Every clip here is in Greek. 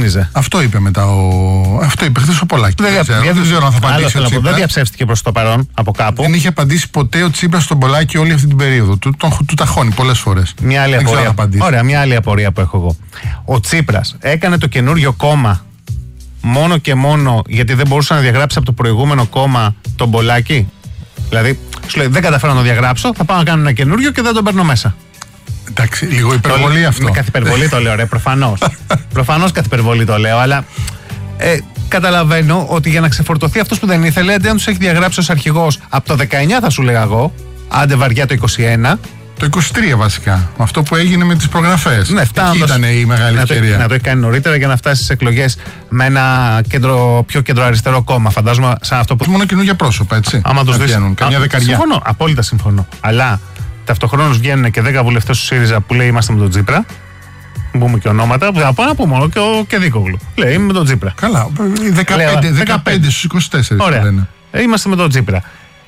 γκρίνιζε. Αυτό είπε μετά αυτό είπε χθες ο Πολάκης. Δεν ξέρω αν θα απαντήσει ο Τσίπρας. Δεν διαψεύστηκε προς το παρόν από κάπου. Δεν είχε απαντήσει ποτέ ο Τσίπρας στον Πολάκη όλη αυτή την περίοδο. Του ταχώνει πολλές φορές. Μια άλλη απορία. Ωραία, μια άλλη απορία που έχω εγώ. Ο Τσίπρας έκανε το καινούριο κόμμα μόνο και μόνο γιατί δεν μπορούσε να διαγράψει από το προηγούμενο κόμμα τον Πολάκη. Δηλαδή, σου λέει: δεν καταφέρω να το διαγράψω, θα πάω να κάνω ένα καινούριο και δεν τον παίρνω μέσα. Εντάξει, λίγο υπερβολή αυτό. Με καθ' υπερβολή το λέω, ρε, προφανώς. Προφανώς καθ' υπερβολή το λέω, αλλά καταλαβαίνω ότι για να ξεφορτωθεί αυτός που δεν ήθελε, αντί να τους έχει διαγράψει ως αρχηγός από το 19, θα σου λέγα εγώ, άντε βαριά το 21. Το 23 βασικά. Με αυτό που έγινε με τις προγραφές. Ναι, εκεί ήταν η μεγάλη ευκαιρία. Να το έχει κάνει νωρίτερα για να φτάσει στις εκλογές με ένα πιο κεντροαριστερό κόμμα. Φαντάζομαι σαν αυτό που. Μόνο καινούργια πρόσωπα, έτσι. Άμα τους δεις. Καμιά δεκαριά. Συμφωνώ, απόλυτα συμφωνώ. Αλλά ταυτοχρόνως βγαίνουν και 10 βουλευτές του ΣΥΡΙΖΑ που λέει είμαστε με τον Τσίπρα. Μπούμε και ονόματα. Θα πάω να πούμε και Δίκογλου. Λέει είμαι με τον Τσίπρα. Καλά. 15 στους 24. Ωραία. Είμαστε με τον Τσίπρα.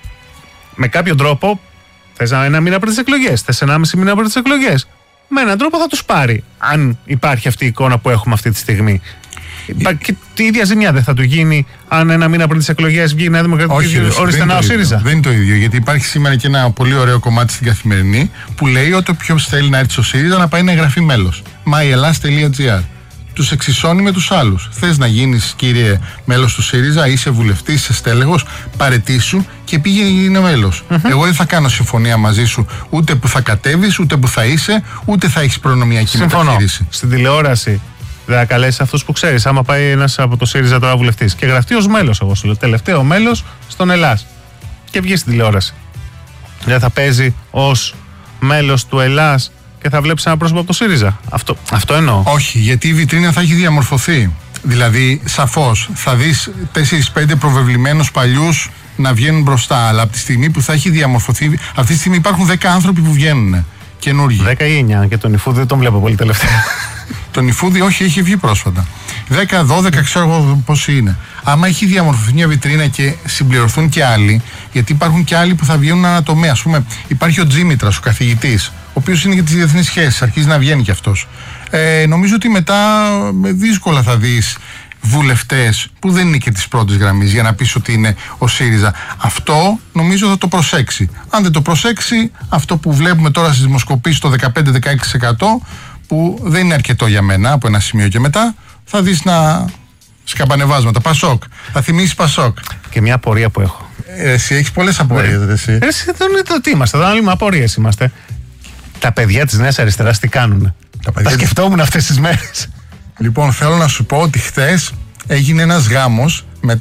Με κάποιο τρόπο. Θες ένα μήνα πριν τις εκλογές, θες 1,5 μήνα πριν τις εκλογές. Με έναν τρόπο θα τους πάρει, αν υπάρχει αυτή η εικόνα που έχουμε αυτή τη στιγμή. Και τη ίδια ζημιά δεν θα του γίνει αν ένα μήνα πριν τις εκλογές βγει η Νέα Δημοκρατική οριστενά ο ΣΥΡΙΖΑ. Δεν είναι το ίδιο, γιατί υπάρχει σήμερα και ένα πολύ ωραίο κομμάτι στην Καθημερινή που λέει ότι όποιος θέλει να έρθει στο ΣΥΡΙΖΑ να πάει να εγγραφεί μέλος. myEllas.gr. Τους εξισώνει με τους άλλους. Θες να γίνεις, κύριε, μέλος του ΣΥΡΙΖΑ, είσαι βουλευτής, είσαι στέλεχος, παραιτήσου και πήγαινε γίνε μέλος. Εγώ δεν θα κάνω συμφωνία μαζί σου ούτε που θα κατέβεις, ούτε που θα είσαι, ούτε θα έχεις προνομιακή μεταχείριση. Στην τηλεόραση δεν θα καλέσεις αυτούς που ξέρεις. Άμα πάει ένας από το ΣΥΡΙΖΑ τώρα βουλευτής και γραφτεί ως μέλος, εγώ σου λέω, τελευταίο μέλος στον Ελλάς και βγει στην τηλεόραση. Δεν θα παίζει ως μέλος του Ελλάς και θα βλέπεις ένα πρόσωπο από το ΣΥΡΙΖΑ. Αυτό εννοώ. Όχι, γιατί η βιτρίνα θα έχει διαμορφωθεί. Δηλαδή, σαφώς θα δεις 4-5 προβεβλημένους παλιούς να βγαίνουν μπροστά. Αλλά από τη στιγμή που θα έχει διαμορφωθεί, αυτή τη στιγμή υπάρχουν 10 άνθρωποι που βγαίνουν. Καινούργιοι. 10 ή 9, και τον Ιφούδη δεν τον βλέπω πολύ τελευταία. Τον Ιφούδη, όχι, έχει βγει πρόσφατα. 10-12, ξέρω εγώ πόσοι είναι. Άμα έχει διαμορφωθεί μια βιτρίνα και συμπληρωθούν και άλλοι, γιατί υπάρχουν και άλλοι που θα βγαίνουν ανατομέα. Ας πούμε, υπάρχει ο Τζίμητρας, ο καθηγητής, ο οποίος είναι για τις διεθνείς σχέσεις, αρχίζει να βγαίνει κι αυτός. Νομίζω ότι μετά δύσκολα θα δεις βουλευτές που δεν είναι και της πρώτης γραμμής για να πεις ότι είναι ο ΣΥΡΙΖΑ. Αυτό νομίζω θα το προσέξει. Αν δεν το προσέξει, αυτό που βλέπουμε τώρα στις δημοσκοπήσεις το 15-16%, που δεν είναι αρκετό για μένα από ένα σημείο και μετά, θα δεις να σκαμπανεβάσματα. Πασόκ. Θα θυμίσεις Πασόκ. Και μια απορία που έχω. Εσύ έχεις πολλές απορίες. Εσύ δεν είναι το τι είμαστε. Δεν με απορίες είμαστε. Τα παιδιά της Νέας Αριστεράς τι κάνουνε. Τα σκεφτόμουν αυτές τις μέρες. Λοιπόν, θέλω να σου πω ότι χθες έγινε ένας γάμος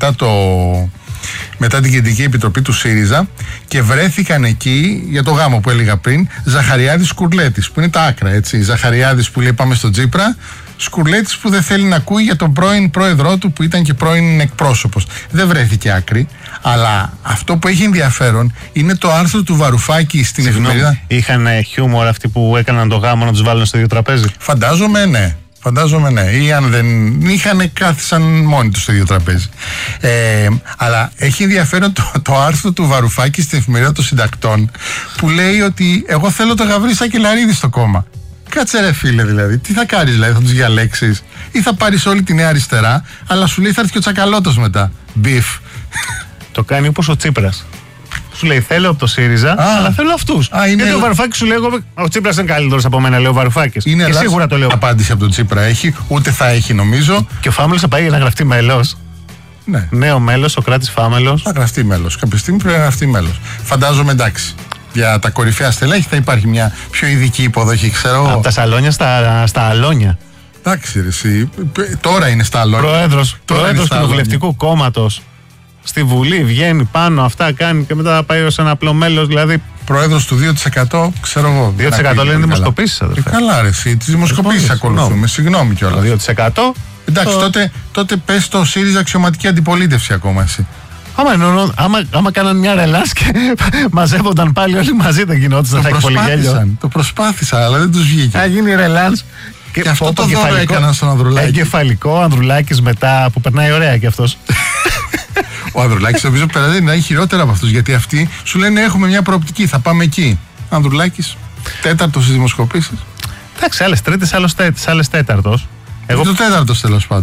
μετά την Κεντρική Επιτροπή του ΣΥΡΙΖΑ και βρέθηκαν εκεί, για το γάμο που έλεγα πριν, Ζαχαριάδης Σκουρλέτης, που είναι τα άκρα, έτσι. Ζαχαριάδης που λέει πάμε στον Τσίπρα, Σκουρλέτης που δεν θέλει να ακούει για τον πρώην πρόεδρό του που ήταν και πρώην εκπρόσωπος. Δεν βρέθηκε άκρη, αλλά αυτό που έχει ενδιαφέρον είναι το άρθρο του Βαρουφάκη στην εφημερίδα. Είχαν χιούμορ αυτοί που έκαναν το γάμο να τους βάλουν στο ίδιο τραπέζι. Φαντάζομαι ναι. Ή αν δεν είχαν, κάθισαν μόνοι τους στο ίδιο τραπέζι. Αλλά έχει ενδιαφέρον το άρθρο του Βαρουφάκη στην εφημερίδα των συντακτών που λέει ότι εγώ θέλω το Γαβρί Σακελαρίδη στο κόμμα. Κάτσε ρε φίλε, δηλαδή, τι θα κάνεις, δηλαδή, θα τους διαλέξεις ή θα πάρεις όλη τη Νέα Αριστερά, αλλά σου λέει θα έρθει και ο Τσακαλώτος μετά. Μπιφ. Το κάνει όπως ο Τσίπρας. Σου λέει θέλω από το ΣΥΡΙΖΑ, αλλά θέλω αυτούς. Γιατί ο Βαρουφάκης σου λέει ο Τσίπρας είναι καλύτερος από μένα, λέει ο Βαρουφάκης. Και σίγουρα το λέω. Απάντηση από τον Τσίπρα έχει, ούτε θα έχει νομίζω. Και ο Φάμελος θα πάει για να γραφτεί μέλος. Ναι. Νέο μέλος, ο Κράτης Φάμελος. Θα γραφτεί μέλος. Κάποια στιγμή πρέπει να γραφτεί μέλος. Φαντάζομαι εντάξει. Για τα κορυφαία στελέχη θα υπάρχει μια πιο ειδική υποδοχή, ξέρω. Από τα σαλόνια στα αλόνια. Εντάξει, εσύ. Τώρα είναι στα αλόνια. Πρόεδρος του Βουλευτικού Κόμματος. Στη Βουλή βγαίνει πάνω, αυτά κάνει και μετά πάει ως ένα απλό μέλος, δηλαδή. Πρόεδρος του 2%, ξέρω εγώ. 2% λένε δημοσκοπήσεις, αδερφέ. Καλά, ρε, εσύ. Τις δημοσκοπήσεις ακολουθούμε. Συγγνώμη κιόλας. 2%. Εντάξει, τότε πες το ΣΥΡΙΖΑ αξιωματική αντιπολίτευση ακόμα εσύ. Άμα κάναν μια ρελάς και μαζεύονταν πάλι όλοι μαζί, δεν γινόταν, θα έχει πολύ γέλιο. Το προσπάθησαν, αλλά δεν τους βγήκε. Θα γίνει ρελάς. Και αυτό το δώρο έκαναν στον Ανδρουλάκη. Εγκεφαλικό, Ανδρουλάκης μετά που περνάει ωραία κι αυτός. Ο Ανδρουλάκης νομίζω περνάει να είναι χειρότερα από αυτούς, γιατί αυτοί σου λένε έχουμε μια προοπτική, θα πάμε εκεί. Ανδρουλάκης, τέταρτος στις δημοσκοπήσεις. Εντάξει, άλλες τρίτες, άλλες τέταρτος. Εγώ το τέταρτος τέλος πάντων.